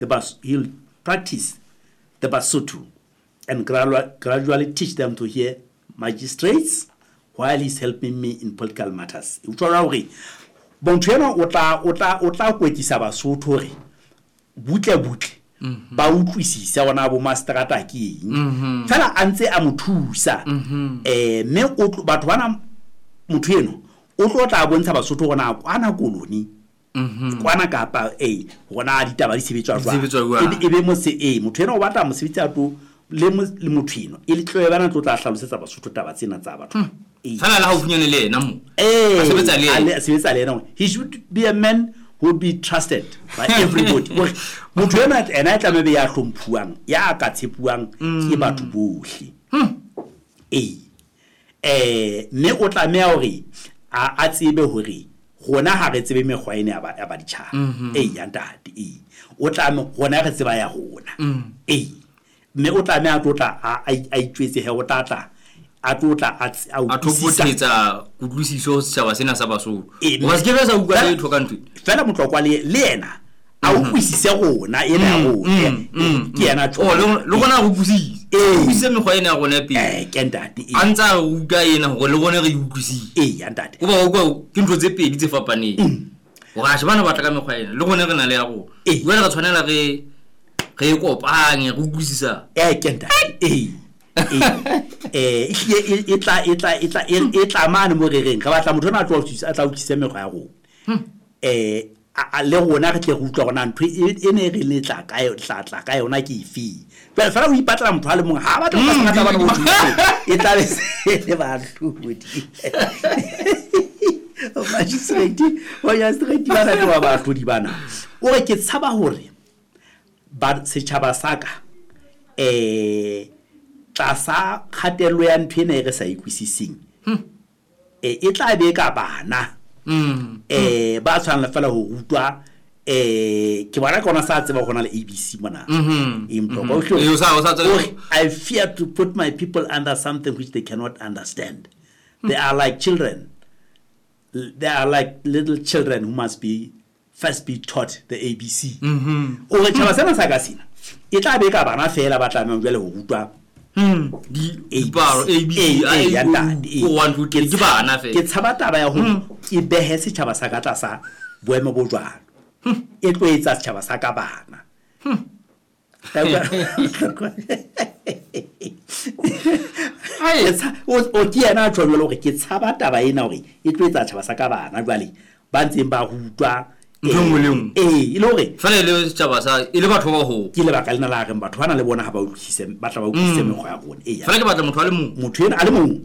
he'll practice the Basotho and gradually teach them to hear magistrates while he's helping me in political matters. Bontsheno o tla kwetisa Basotho re butle ba utlwisisa ona bo masterata ke eng fela antse a mothusa me o batho bana motho eno o tlo tla bontsha Basotho gona kwana koloni kwana kapa gona ditaba di sebetswa jwa e be mo se motho eno o batla mo sebetsa to le motho eno e le tloe bana tlo tla hlalosetsa Basotho taba tsena tsa batho fela la ho funyane le ena mo sebetsa le ena. He should be a man who would be trusted by everybody. Motho ena ena tla mebe ya hlomphuang ya ka tshepuang ke batho bohle me o tla mea hore a tsebe hore gona ha re tsebe mekgwa ene ya ba ditšha ya ntate o tla gona re tseba ya gona me o tla mea tlotla a itjwetse he o tlatla a tlotla a thobotetsa kutlwisiso setjhaba sena sa Basotho wa se ke sa utlwa le thokantwe fela motlokwa le yena a utlwisise gona ena ya gona ke yana le gona go utlwisise mekgwa ena ya gona pele ke ntate a ntsa o utlwa ena gore le gone re utlwisise ya ntate o ba go ke ntlo tse pedi tse fapaneng o ga se bana ba tla ka mekgwa ena le gone re na le ya go wena ga tshwanela re kopanye go utlwisisa ke ntate itla mane mo rereng ga batla motho a tla utlwisa mekgwa ya go le gona re tle go utlwa gona ntho ene re le tla ka yona ke ifi fela o ipatla motho a le mongwe ha ba tla ka ngata bana go e tla be se ba tlhodi o ya straight bana twa ba tlhodi bana o re ke tshaba hore ba setjhaba saka tlasa kgatello ya ntho ene re sa ikwisising e tla be ka bana ba tshwana fela ho rutwa ke bona kona sa tseba gona le ABC mona I fear to put my people under something which they cannot understand. They are like children. They are like little children who must be first be taught the ABC o re tshaba sena sa ka sina e tla be ka bana fela ba tla mengwe le ho rutwa di paro ABC I go want to get bana fe ke tshaba taba ya ho e behe setjhaba sa ka tlasa boemo bo jwalo e tlo etsa setjhaba sa ka bana o ke yana a tshwabelo gore ke tshaba taba ena gore e tlo etsa setjhaba sa ka bana jwale ba ntseng ba rutwa ile hore fela le setjhaba sa ile batho ba ho ke le baka lena la reng batho bana le bona ha ba utlwisise ba tla ba utlwisise mekgwa ya bona fela ke batla motho a le mong motho ena a le mong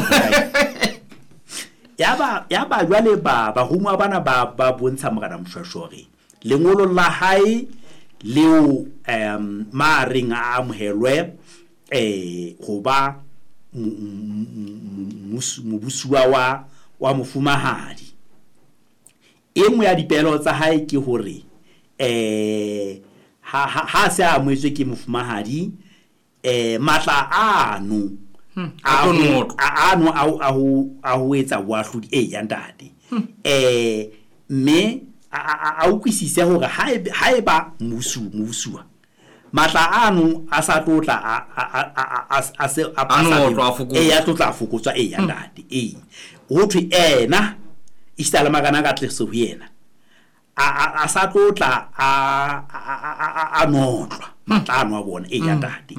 ya ba jwale ba humwa bana ba bontsha mogana moshwashore lengolo la hae leo maring a amohelwe go ba mobusuwa wa mofumahadi engwe ya dipelo tsa hae ke hore ha se a moetswe ke mofumahadi matla ano a ho etsa boahlodi ya ntate mme a ukwisise hore ha eba musuwa matla ano a sa tlotla a se a pasa ya tlotla fokotswa ya ntate ho thwe ena isala magana ka tleso ho yena a sa tlotla a notlwa matla ano a bona ya ntate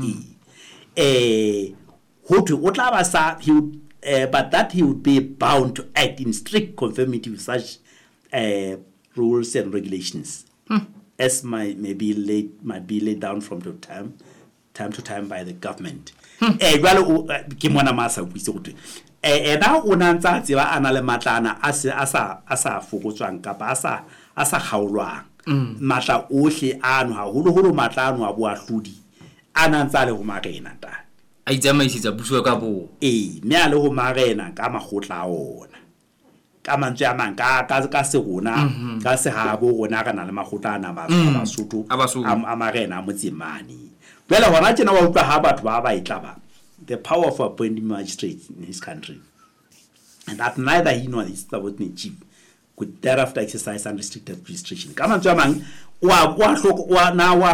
ho thwe o tla ba sa but that he would be bound to act in strict conformity with such rules and regulations as might be laid down from time to time by the government. Jwale ke mona masa buise go twe ena o na ntsa tseba ana le matlana a sa fokotswang kapa a sa kgaolwang matla ohle ano ha holo matlano a boahlodi ana ntsa le ho marena ta a itsamaisitsa busuwa ka bo me a le ho marena ka magotla a ona ka mantswe a mang ka se rona ka se habo rona ka na le magotana ba Basotho a marena a motsemane bela hona tsena wa utlwa ha batho ba itla ba the power of appointing magistrates in his country and that neither he nor his subordinate chief could thereafter exercise unrestricted registration. Ka mantswe a mang wa